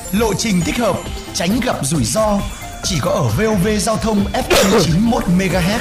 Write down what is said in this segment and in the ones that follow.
lộ trình thích hợp, tránh gặp rủi ro. Chỉ có ở VOV Giao thông FM 91 MHz.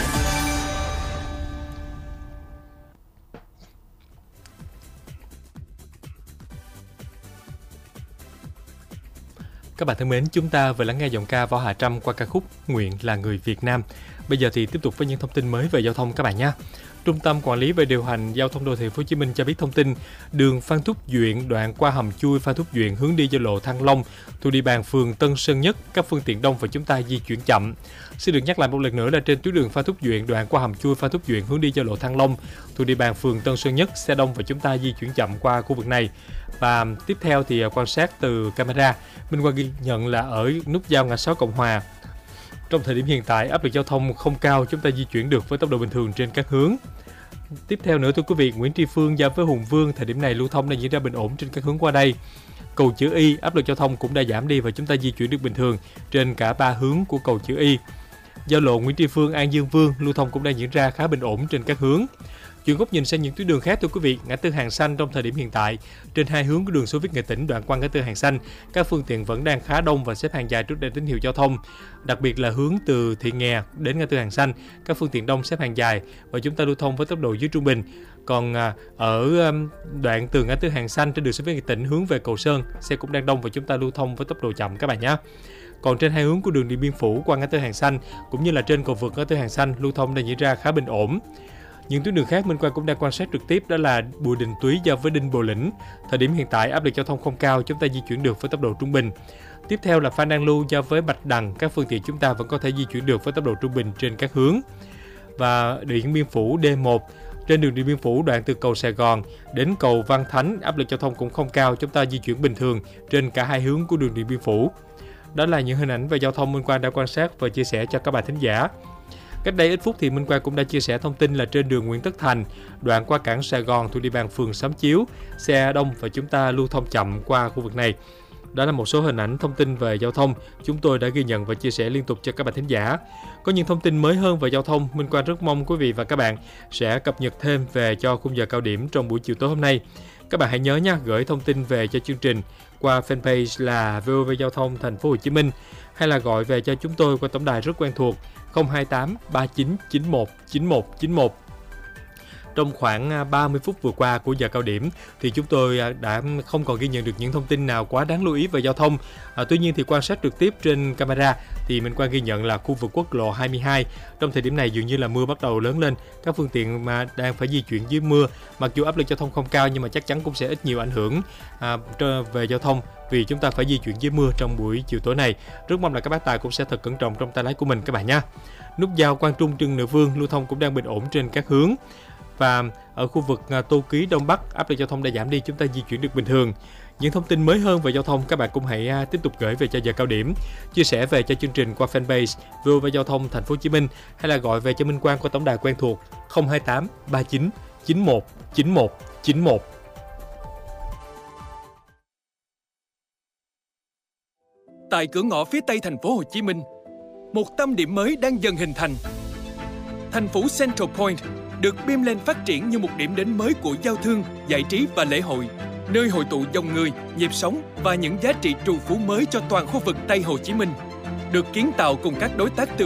Các bạn thân mến, chúng ta vừa lắng nghe giọng ca Võ Hà Trâm qua ca khúc Nguyện là người Việt Nam. Bây giờ thì tiếp tục với những thông tin mới về giao thông các bạn nhé. Trung tâm Quản lý và Điều hành Giao thông Đô thị Thành phố Hồ Chí Minh cho biết thông tin đường Phan Thúc Duyện đoạn qua hầm chui Phan Thúc Duyện hướng đi giao lộ Thăng Long thuộc địa bàn phường Tân Sơn Nhất, các phương tiện đông và chúng ta di chuyển chậm. Xin được nhắc lại một lần nữa là trên tuyến đường Phan Thúc Duyện đoạn qua hầm chui Phan Thúc Duyện hướng đi giao lộ Thăng Long thuộc địa bàn phường Tân Sơn Nhất, xe đông và chúng ta di chuyển chậm qua khu vực này. Và tiếp theo thì quan sát từ camera, Minh Quang ghi nhận là ở nút giao ngã 6 Cộng Hòa, trong thời điểm hiện tại áp lực giao thông không cao, chúng ta di chuyển được với tốc độ bình thường trên các hướng. Tiếp theo nữa thưa quý vị, Nguyễn Tri Phương giao với Hùng Vương thời điểm này lưu thông đang diễn ra bình ổn trên các hướng qua đây. Cầu chữ Y áp lực giao thông cũng đã giảm đi và chúng ta di chuyển được bình thường trên cả 3 hướng của cầu chữ Y. Giao lộ Nguyễn Tri Phương An Dương Vương lưu thông cũng đang diễn ra khá bình ổn trên các hướng. Chuyển góc nhìn sang những tuyến đường khác thưa quý vị, ngã tư Hàng Xanh trong thời điểm hiện tại trên hai hướng của đường Xô Viết Nghệ Tĩnh đoạn qua ngã tư Hàng Xanh, các phương tiện vẫn đang khá đông và xếp hàng dài trước đèn tín hiệu giao thông. Đặc biệt là hướng từ Thị Nghè đến ngã tư Hàng Xanh, các phương tiện đông xếp hàng dài và chúng ta lưu thông với tốc độ dưới trung bình. Còn ở đoạn từ ngã tư Hàng Xanh trên đường Xô Viết Nghệ Tĩnh hướng về Cầu Sơn, xe cũng đang đông và chúng ta lưu thông với tốc độ chậm các bạn nhé. Còn trên hai hướng của đường Điện Biên Phủ qua ngã tư Hàng Xanh cũng như là trên cầu vượt ngã tư Hàng Xanh, lưu thông đang diễn ra khá bình ổn. Những tuyến đường khác Minh Quang cũng đang quan sát trực tiếp đó là Bùi Đình Túy giao với Đinh Bộ Lĩnh. Thời điểm hiện tại áp lực giao thông không cao, chúng ta di chuyển được với tốc độ trung bình. Tiếp theo là Phan Đăng Lưu giao với Bạch Đằng, các phương tiện chúng ta vẫn có thể di chuyển được với tốc độ trung bình trên các hướng. Và Điện Biên Phủ D1 trên đường Điện Biên Phủ đoạn từ cầu Sài Gòn đến cầu Văn Thánh, áp lực giao thông cũng không cao, chúng ta di chuyển bình thường trên cả hai hướng của đường Điện Biên Phủ. Đó là những hình ảnh về giao thông Minh Quang đã quan sát và chia sẻ cho các bạn thính giả. Cách đây ít phút thì Minh Quang cũng đã chia sẻ thông tin là trên đường Nguyễn Tất Thành, đoạn qua cảng Sài Gòn thuộc địa bàn phường Xóm Chiếu, xe đông và chúng ta lưu thông chậm qua khu vực này. Đó là một số hình ảnh thông tin về giao thông chúng tôi đã ghi nhận và chia sẻ liên tục cho các bạn thính giả. Có những thông tin mới hơn về giao thông, Minh Quang rất mong quý vị và các bạn sẽ cập nhật thêm về cho khung giờ cao điểm trong buổi chiều tối hôm nay. Các bạn hãy nhớ nha, gửi thông tin về cho chương trình qua fanpage là VOV Giao thông Thành phố Hồ Chí Minh hay là gọi về cho chúng tôi qua tổng đài rất quen thuộc 028 39 91 91 91. Trong khoảng 30 phút vừa qua của giờ cao điểm thì chúng tôi đã không còn ghi nhận được những thông tin nào quá đáng lưu ý về giao thông. Tuy nhiên thì quan sát trực tiếp trên camera thì mình quan ghi nhận là khu vực quốc lộ 22 trong thời điểm này dường như là mưa bắt đầu lớn lên. Các phương tiện mà đang phải di chuyển dưới mưa, mặc dù áp lực giao thông không cao nhưng mà chắc chắn cũng sẽ ít nhiều ảnh hưởng về giao thông vì chúng ta phải di chuyển dưới mưa trong buổi chiều tối này. Rất mong là các bác tài cũng sẽ thật cẩn trọng trong tay lái của mình các bạn nha. Nút giao Quang Trung Trưng Nữ Vương lưu thông cũng đang bình ổn trên các hướng. Và ở khu vực Tô Ký Đông Bắc, áp lực giao thông đã giảm đi, chúng ta di chuyển được bình thường. Những thông tin mới hơn về giao thông các bạn cũng hãy tiếp tục gửi về cho giờ cao điểm, chia sẻ về cho chương trình qua fanpage VOV Giao thông Thành phố Hồ Chí Minh hay là gọi về cho Minh Quang qua tổng đài quen thuộc 028 39 91 91 91. Tại cửa ngõ phía Tây Thành phố Hồ Chí Minh, một tâm điểm mới đang dần hình thành. Thành phố Central Point được BIM lên phát triển như một điểm đến mới của giao thương, giải trí và lễ hội, nơi hội tụ dòng người, nhịp sống và những giá trị trù phú mới cho toàn khu vực Tây Hồ Chí Minh. Được kiến tạo cùng các đối tác tư